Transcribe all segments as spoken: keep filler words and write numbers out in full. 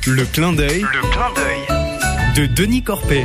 Le clin d'œil. Le clin d'œil de Denis Corpet.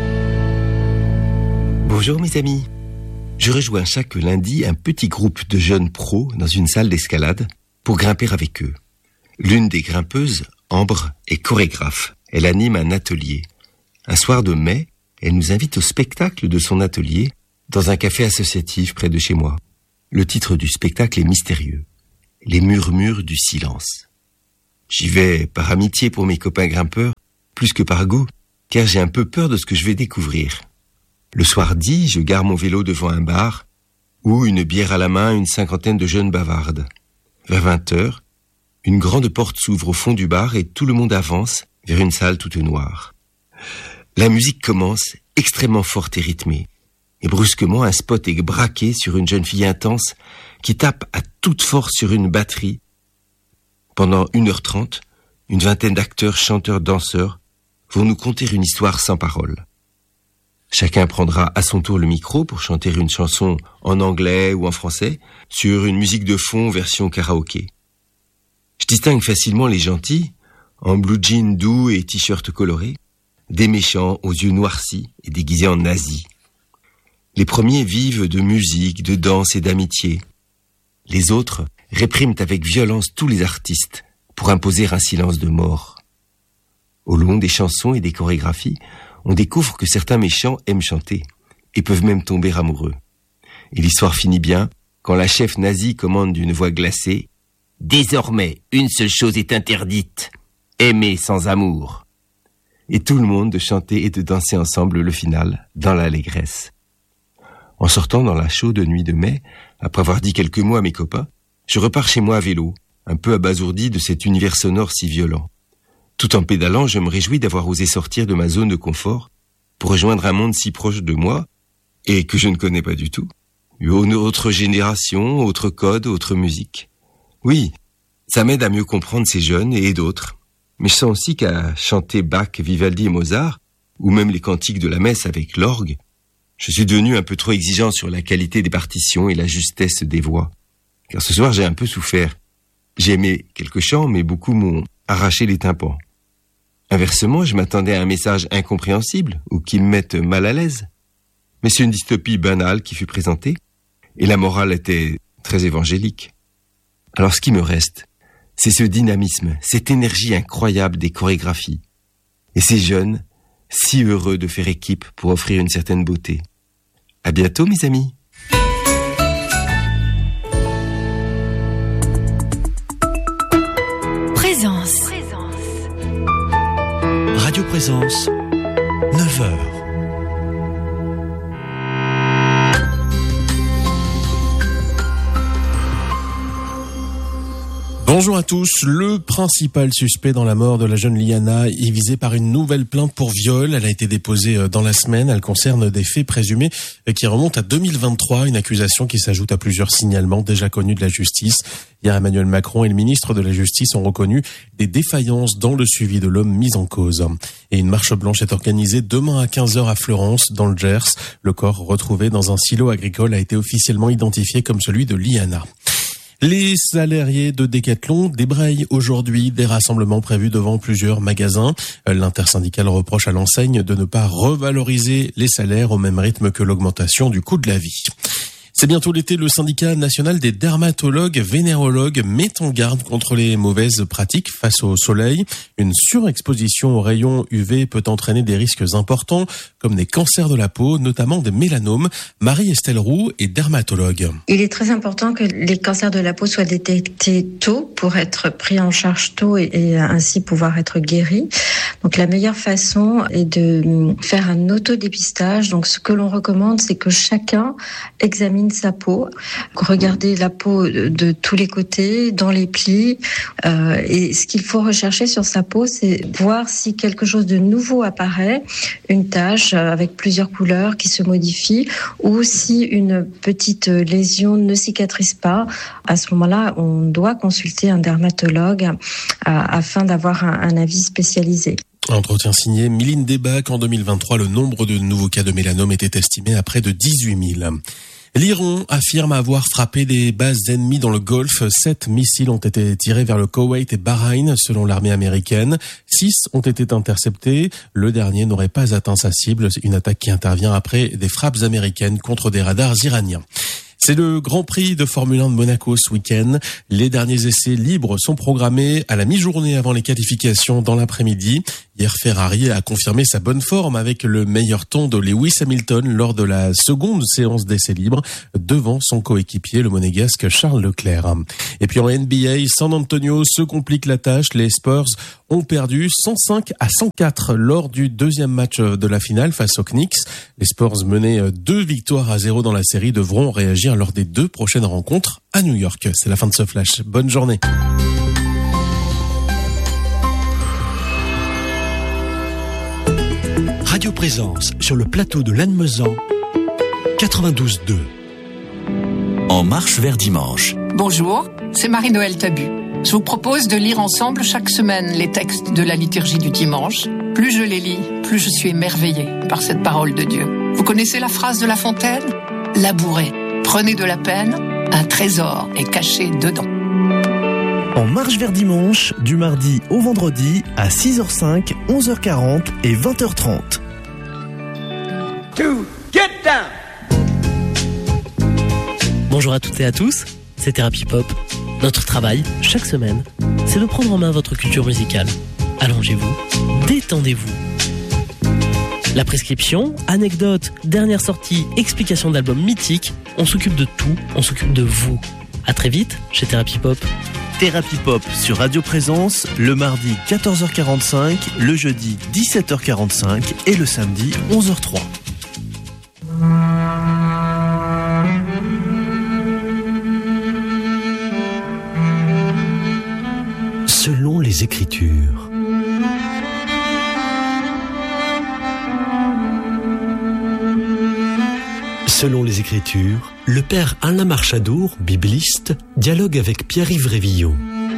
Bonjour mes amis. Je rejoins chaque lundi un petit groupe de jeunes pros dans une salle d'escalade pour grimper avec eux. L'une des grimpeuses, Ambre, est chorégraphe. Elle anime un atelier. Un soir de mai, elle nous invite au spectacle de son atelier dans un café associatif près de chez moi. Le titre du spectacle est mystérieux. Les murmures du silence. J'y vais par amitié pour mes copains grimpeurs, plus que par goût, car j'ai un peu peur de ce que je vais découvrir. Le soir dit, je gare mon vélo devant un bar, où, une bière à la main, une cinquantaine de jeunes bavardent. Vers vingt heures, une grande porte s'ouvre au fond du bar et tout le monde avance vers une salle toute noire. La musique commence, extrêmement forte et rythmée. Et brusquement, un spot est braqué sur une jeune fille intense qui tape à toute force sur une batterie. Pendant une heure trente, une vingtaine d'acteurs, chanteurs, danseurs vont nous conter une histoire sans parole. Chacun prendra à son tour le micro pour chanter une chanson en anglais ou en français sur une musique de fond version karaoké. Je distingue facilement les gentils, en blue jean doux et t-shirt coloré, des méchants aux yeux noircis et déguisés en nazis. Les premiers vivent de musique, de danse et d'amitié. Les autres répriment avec violence tous les artistes pour imposer un silence de mort. Au long des chansons et des chorégraphies, on découvre que certains méchants aiment chanter et peuvent même tomber amoureux. Et l'histoire finit bien quand la chef nazie commande d'une voix glacée « Désormais, une seule chose est interdite, aimer sans amour ». Et tout le monde de chanter et de danser ensemble le final dans l'allégresse. En sortant dans la chaude nuit de mai, après avoir dit quelques mots à mes copains, je repars chez moi à vélo, un peu abasourdi de cet univers sonore si violent. Tout en pédalant, je me réjouis d'avoir osé sortir de ma zone de confort pour rejoindre un monde si proche de moi et que je ne connais pas du tout. Une autre génération, autre code, autre musique. Oui, ça m'aide à mieux comprendre ces jeunes et d'autres. Mais je sens aussi qu'à chanter Bach, Vivaldi et Mozart, ou même les cantiques de la messe avec l'orgue, je suis devenu un peu trop exigeant sur la qualité des partitions et la justesse des voix. Car ce soir, j'ai un peu souffert. J'ai aimé quelques chants, mais beaucoup m'ont arraché les tympans. Inversement, je m'attendais à un message incompréhensible ou qui me mette mal à l'aise. Mais c'est une dystopie banale qui fut présentée, et la morale était très évangélique. Alors ce qui me reste, c'est ce dynamisme, cette énergie incroyable des chorégraphies. Et ces jeunes, si heureux de faire équipe pour offrir une certaine beauté. À bientôt, mes amis. Présence. Radio Présence, neuf heures. Bonjour à tous. Le principal suspect dans la mort de la jeune Liana est visé par une nouvelle plainte pour viol. Elle a été déposée dans la semaine. Elle concerne des faits présumés qui remontent à deux mille vingt-trois. Une accusation qui s'ajoute à plusieurs signalements déjà connus de la justice. Hier, Emmanuel Macron et le ministre de la Justice ont reconnu des défaillances dans le suivi de l'homme mis en cause. Et une marche blanche est organisée demain à quinze heures à Fleurance, dans le Gers. Le corps retrouvé dans un silo agricole a été officiellement identifié comme celui de Liana. Les salariés de Decathlon débrayent aujourd'hui des rassemblements prévus devant plusieurs magasins. L'intersyndicale reproche à l'enseigne de ne pas revaloriser les salaires au même rythme que l'augmentation du coût de la vie. C'est bientôt l'été, le syndicat national des dermatologues vénérologues met en garde contre les mauvaises pratiques face au soleil. Une surexposition aux rayons U V peut entraîner des risques importants, comme des cancers de la peau, notamment des mélanomes. Marie-Estelle Roux est dermatologue. Il est très important que les cancers de la peau soient détectés tôt pour être pris en charge tôt et, et ainsi pouvoir être guéris. Donc la meilleure façon est de faire un autodépistage. Donc ce que l'on recommande, c'est que chacun examine sa peau, regarder la peau de, de tous les côtés, dans les plis. Euh, et ce qu'il faut rechercher sur sa peau, c'est voir si quelque chose de nouveau apparaît, une tache avec plusieurs couleurs qui se modifie, ou si une petite lésion ne cicatrise pas. À ce moment-là, on doit consulter un dermatologue euh, afin d'avoir un, un avis spécialisé. Entretien signé Mylène Debac. En deux mille vingt-trois, le nombre de nouveaux cas de mélanome était estimé à près de dix-huit mille. L'Iran affirme avoir frappé des bases ennemies dans le Golfe. Sept missiles ont été tirés vers le Koweït et Bahreïn, selon l'armée américaine. Six ont été interceptés. Le dernier n'aurait pas atteint sa cible. Une attaque qui intervient après des frappes américaines contre des radars iraniens. C'est le Grand Prix de Formule un de Monaco ce week-end. Les derniers essais libres sont programmés à la mi-journée avant les qualifications dans l'après-midi. Hier, Ferrari a confirmé sa bonne forme avec le meilleur temps de Lewis Hamilton lors de la seconde séance d'essais libres devant son coéquipier, le monégasque Charles Leclerc. Et puis en N B A, San Antonio se complique la tâche. Les Spurs ont perdu cent cinq à cent quatre lors du deuxième match de la finale face aux Knicks. Les Spurs menaient deux victoires à zéro dans la série devront réagir lors des deux prochaines rencontres à New York. C'est la fin de ce flash. Bonne journée. Radio Présence sur le plateau de Lannemezan, quatre-vingt-douze deux. En marche vers dimanche. Bonjour, c'est Marie-Noël Tabu. Je vous propose de lire ensemble chaque semaine les textes de la liturgie du dimanche. Plus je les lis, plus je suis émerveillée par cette parole de Dieu. Vous connaissez la phrase de La Fontaine ? Labourez, prenez de la peine, un trésor est caché dedans. En marche vers dimanche, du mardi au vendredi à six heures cinq, onze heures quarante et vingt heures trente. To get down. Bonjour à toutes et à tous, c'est Thérapie Pop. Notre travail, chaque semaine, c'est de prendre en main votre culture musicale. Allongez-vous, détendez-vous. La prescription, anecdotes, dernière sortie, explication d'albums mythiques, on s'occupe de tout, on s'occupe de vous. À très vite chez Thérapie Pop. Thérapie Pop sur Radio Présence, le mardi quatorze heures quarante-cinq, le jeudi dix-sept heures quarante-cinq et le samedi onze heures trois. Selon les Écritures. Selon les Écritures, le père Alain Marchadour, bibliste, dialogue avec Pierre-Yves Révillon.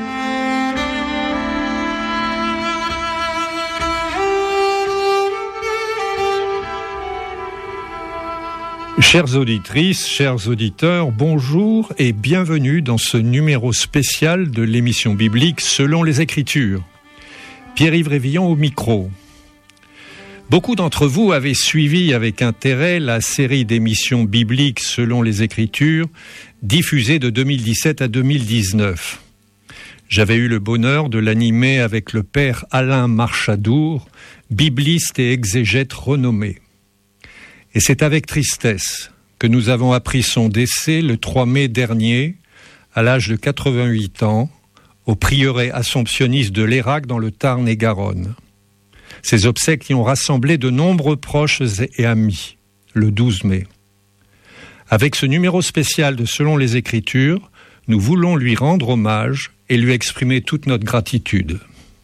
Chères auditrices, chers auditeurs, bonjour et bienvenue dans ce numéro spécial de l'émission biblique Selon les Écritures. Pierre-Yves Révillon au micro. Beaucoup d'entre vous avaient suivi avec intérêt la série d'émissions bibliques Selon les Écritures, diffusée de deux mille dix-sept à deux mille dix-neuf. J'avais eu le bonheur de l'animer avec le père Alain Marchadour, bibliste et exégète renommé. Et c'est avec tristesse que nous avons appris son décès le trois mai dernier, à l'âge de quatre-vingt-huit ans, au prieuré assomptionniste de Lérac dans le Tarn-et-Garonne. Ces obsèques y ont rassemblé de nombreux proches et amis, le douze mai. Avec ce numéro spécial de Selon les Écritures, nous voulons lui rendre hommage et lui exprimer toute notre gratitude.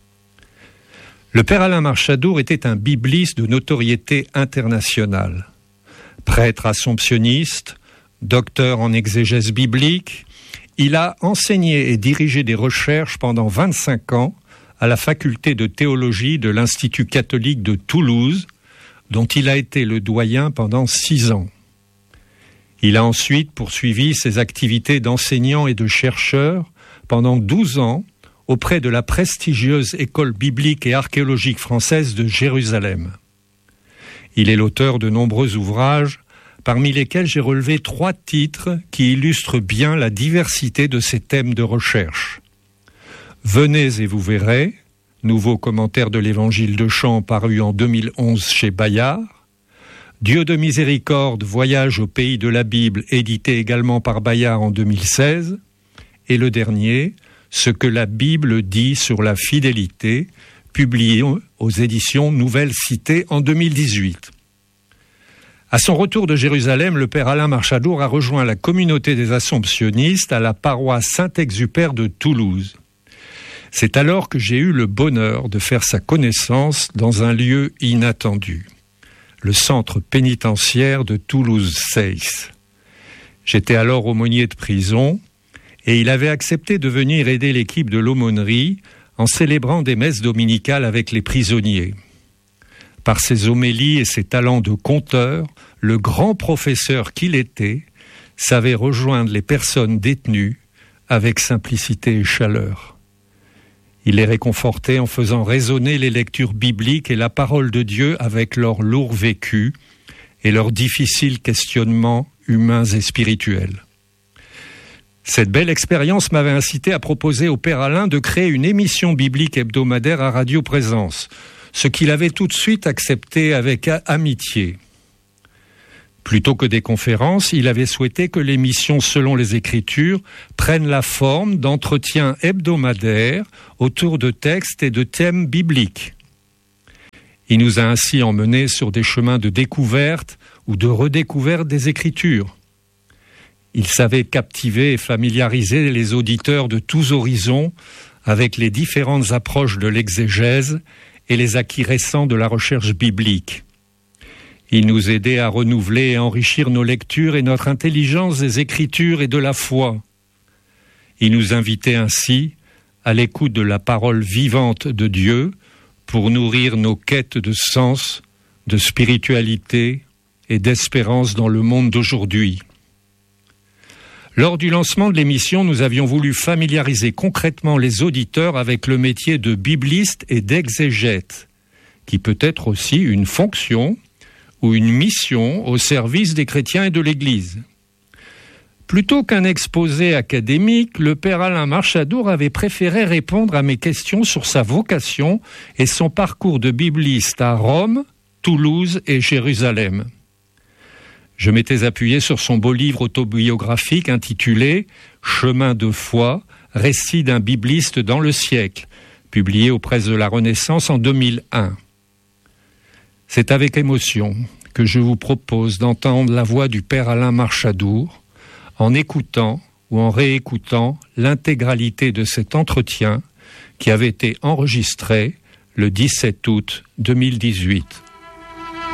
Le père Alain Marchadour était un bibliste de notoriété internationale. Prêtre assomptionniste, docteur en exégèse biblique, il a enseigné et dirigé des recherches pendant vingt-cinq ans à la faculté de théologie de l'Institut catholique de Toulouse, dont il a été le doyen pendant six ans. Il a ensuite poursuivi ses activités d'enseignant et de chercheur pendant douze ans auprès de la prestigieuse École biblique et archéologique française de Jérusalem. Il est l'auteur de nombreux ouvrages, parmi lesquels j'ai relevé trois titres qui illustrent bien la diversité de ses thèmes de recherche. Venez et vous verrez, nouveau commentaire de l'Évangile de Chant paru en deux mille onze chez Bayard. Dieu de miséricorde, voyage au pays de la Bible, édité également par Bayard en deux mille seize. Et le dernier, Ce que la Bible dit sur la fidélité, publié aux éditions Nouvelle Cité en deux mille dix-huit. À son retour de Jérusalem, le père Alain Marchadour a rejoint la communauté des Assomptionnistes à la paroisse Saint-Exupère de Toulouse. C'est alors que j'ai eu le bonheur de faire sa connaissance dans un lieu inattendu, le centre pénitentiaire de Toulouse-Seyss. J'étais alors aumônier de prison et il avait accepté de venir aider l'équipe de l'aumônerie en célébrant des messes dominicales avec les prisonniers. Par ses homélies et ses talents de conteur, le grand professeur qu'il était savait rejoindre les personnes détenues avec simplicité et chaleur. Il les réconfortait en faisant résonner les lectures bibliques et la parole de Dieu avec leur lourd vécu et leurs difficiles questionnements humains et spirituels. Cette belle expérience m'avait incité à proposer au Père Alain de créer une émission biblique hebdomadaire à Radio Présence, ce qu'il avait tout de suite accepté avec amitié. Plutôt que des conférences, il avait souhaité que l'émission Selon les Écritures prenne la forme d'entretiens hebdomadaires autour de textes et de thèmes bibliques. Il nous a ainsi emmenés sur des chemins de découverte ou de redécouverte des Écritures. Il savait captiver et familiariser les auditeurs de tous horizons avec les différentes approches de l'exégèse et les acquis récents de la recherche biblique. Il nous aidait à renouveler et enrichir nos lectures et notre intelligence des Écritures et de la foi. Il nous invitait ainsi à l'écoute de la parole vivante de Dieu pour nourrir nos quêtes de sens, de spiritualité et d'espérance dans le monde d'aujourd'hui. Lors du lancement de l'émission, nous avions voulu familiariser concrètement les auditeurs avec le métier de bibliste et d'exégète, qui peut être aussi une fonction ou une mission au service des chrétiens et de l'Église. Plutôt qu'un exposé académique, le Père Alain Marchadour avait préféré répondre à mes questions sur sa vocation et son parcours de bibliste à Rome, Toulouse et Jérusalem. Je m'étais appuyé sur son beau livre autobiographique intitulé « Chemin de foi, récit d'un bibliste dans le siècle », publié aux presses de la Renaissance en deux mille un. C'est avec émotion que je vous propose d'entendre la voix du Père Alain Marchadour en écoutant ou en réécoutant l'intégralité de cet entretien qui avait été enregistré le dix-sept août deux mille dix-huit.